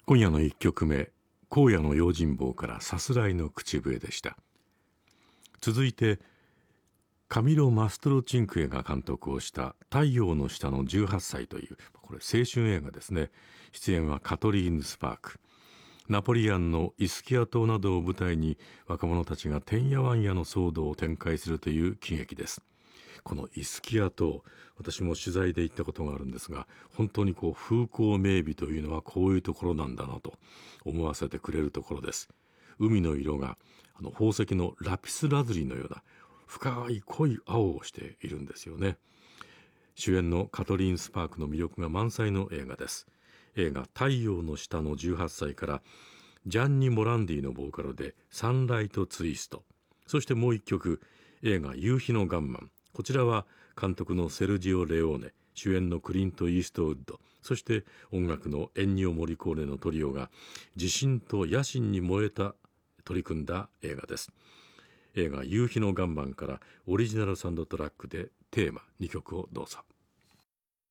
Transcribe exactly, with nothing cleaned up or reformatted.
今夜のいっきょくめ、荒野の用心棒からさすらいの口笛でした。続いてカミロ・マストロチンクエが監督をした太陽の下のじゅうはっさいという、これ青春映画ですね。出演はカトリーヌ・スパーク。ナポリアンのイスキア島などを舞台に若者たちがてんやわんやの騒動を展開するという喜劇です。このイスキア島、私も取材で行ったことがあるんですが、本当にこう風光明媚というのはこういうところなんだなと思わせてくれるところです。海の色があの宝石のラピスラズリのような深い濃い青をしているんですよね。主演のカトリーン・スパークの魅力が満載の映画です。映画太陽の下のじゅうはっさいからジャンニ・モランディのボーカルでサンライト・ツイスト、そしてもう一曲映画夕日のガンマン、こちらは監督のセルジオ・レオーネ、主演のクリント・イーストウッド、そして音楽のエンニオ・モリコーネのトリオが自信と野心に燃えた取り組んだ映画です。映画夕日のガンマンからオリジナルサウンドトラックでテーマにきょくをどうぞ。